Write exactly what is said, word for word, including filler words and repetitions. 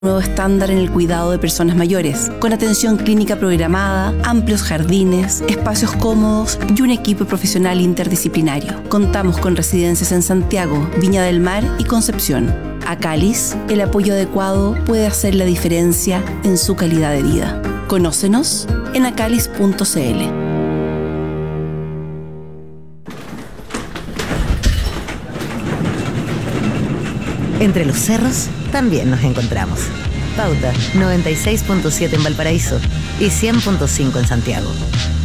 nuevo estándar en el cuidado de personas mayores, con atención clínica programada, amplios jardines, espacios cómodos y un equipo profesional interdisciplinario. Contamos con residencias en Santiago, Viña del Mar y Concepción. Acalis, el apoyo adecuado puede hacer la diferencia en su calidad de vida. Conócenos en acalis punto c l. Entre los cerros también nos encontramos. Pauta noventa y seis punto siete en Valparaíso y cien punto cinco en Santiago.